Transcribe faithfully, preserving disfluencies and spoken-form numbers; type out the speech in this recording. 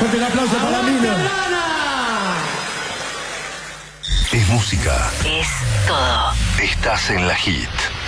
Fuerte el aplauso para mí. Es música. Es todo. Estás en la hit.